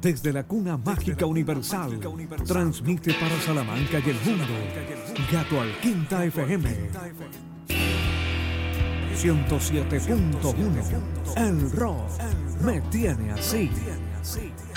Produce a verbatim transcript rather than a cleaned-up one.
Desde la cuna mágica universal, transmite para Salamanca y el mundo, Gato al Quinta F M, ciento siete punto uno. El rock me tiene así.